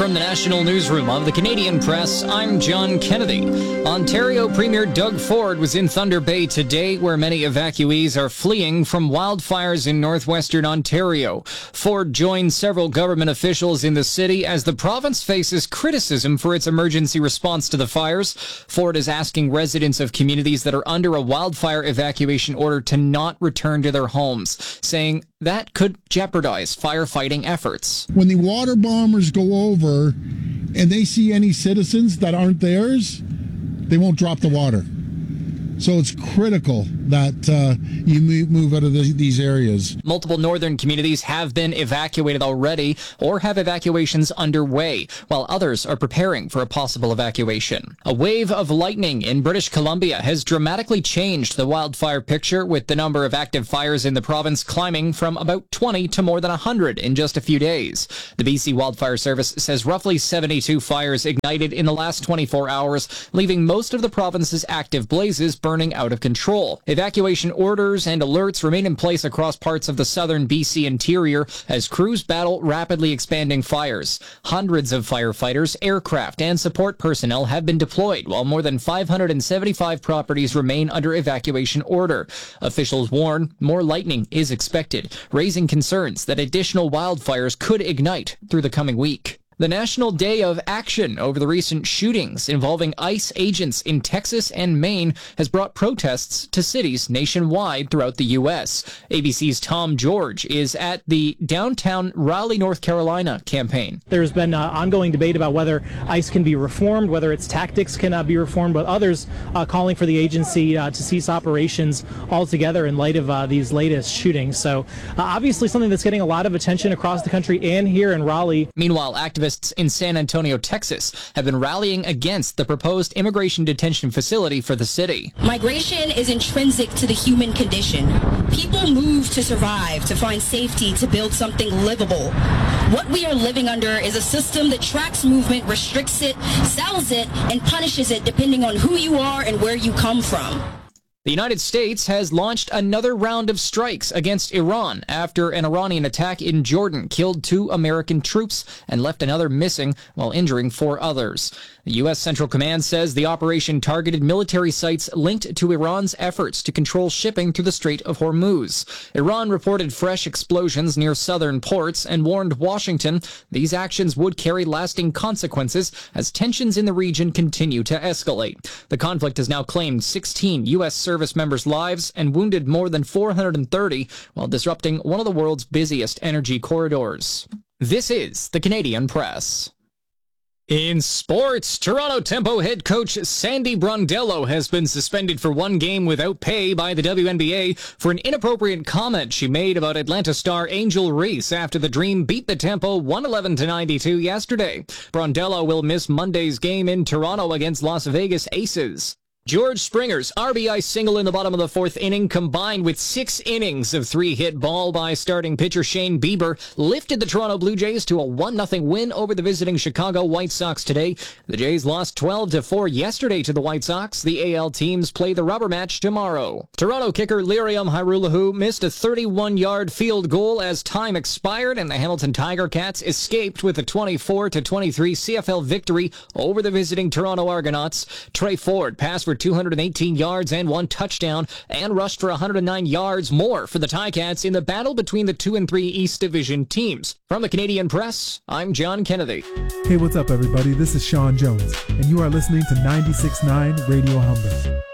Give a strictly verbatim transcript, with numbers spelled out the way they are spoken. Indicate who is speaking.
Speaker 1: from the National Newsroom of the Canadian Press, I'm John Kennedy. Ontario Premier Doug Ford was in Thunder Bay today, where many evacuees are fleeing from wildfires in northwestern Ontario. Ford joined several government officials in the city as the province faces criticism for its emergency response to the fires. Ford is asking residents of communities that are under a wildfire evacuation order to not return to their homes, saying that could jeopardize firefighting efforts.
Speaker 2: When the water bombers go over and they see any citizens that aren't theirs, they won't drop the water. So it's critical that uh, you move out of the, these areas.
Speaker 1: Multiple northern communities have been evacuated already or have evacuations underway, while others are preparing for a possible evacuation. A wave of lightning in British Columbia has dramatically changed the wildfire picture, with the number of active fires in the province climbing from about twenty to more than one hundred in just a few days. The B C Wildfire Service says roughly seventy-two fires ignited in the last twenty-four hours, leaving most of the province's active blazes burning out of control. Evacuation orders and alerts remain in place across parts of the southern B C interior as crews battle rapidly expanding fires. Hundreds of firefighters, aircraft, and support personnel have been deployed, while more than five hundred seventy-five properties remain under evacuation order. Officials warn more lightning is expected, raising concerns that additional wildfires could ignite through the coming week. The National Day of Action over the recent shootings involving ICE agents in Texas and Maine has brought protests to cities nationwide throughout the U S. A B C's Tom George is at the downtown Raleigh, North Carolina campaign.
Speaker 3: There's been uh, ongoing debate about whether ICE can be reformed, whether its tactics can uh, be reformed, but others uh, calling for the agency uh, to cease operations altogether in light of uh, these latest shootings. So uh, obviously something that's getting a lot of attention across the country and here in Raleigh.
Speaker 1: Meanwhile, activists in San Antonio, Texas, have been rallying against the proposed immigration detention facility for the city.
Speaker 4: Migration is intrinsic to the human condition. People move to survive, to find safety, to build something livable. What we are living under is a system that tracks movement, restricts it, sells it, and punishes it depending on who you are and where you come from.
Speaker 1: The United States has launched another round of strikes against Iran after an Iranian attack in Jordan killed two American troops and left another missing while injuring four others. The U S Central Command says the operation targeted military sites linked to Iran's efforts to control shipping through the Strait of Hormuz. Iran reported fresh explosions near southern ports and warned Washington these actions would carry lasting consequences as tensions in the region continue to escalate. The conflict has now claimed sixteen U S service members' lives and wounded more than four hundred thirty while disrupting one of the world's busiest energy corridors. This is the Canadian Press. In sports, Toronto Tempo head coach Sandy Brondello has been suspended for one game without pay by the W N B A for an inappropriate comment she made about Atlanta star Angel Reese after the Dream beat the Tempo one eleven to ninety-two yesterday. Brondello will miss Monday's game in Toronto against Las Vegas Aces. George Springer's R B I single in the bottom of the fourth inning, combined with six innings of three-hit ball by starting pitcher Shane Bieber, lifted the Toronto Blue Jays to a one nothing win over the visiting Chicago White Sox today. The Jays lost twelve to four yesterday to the White Sox. The A L teams play the rubber match tomorrow. Toronto kicker Liriam Hairulahu missed a thirty-one yard field goal as time expired, and the Hamilton Tiger Cats escaped with a twenty-four to twenty-three C F L victory over the visiting Toronto Argonauts. Trey Ford passed for two hundred eighteen yards and one touchdown and rushed for one hundred nine yards more for the Ticats in the battle between the two and three East Division teams. From the Canadian Press, I'm John Kennedy.
Speaker 5: Hey, what's up, everybody? This is Sean Jones, and you are listening to ninety-six point nine Radio Humber.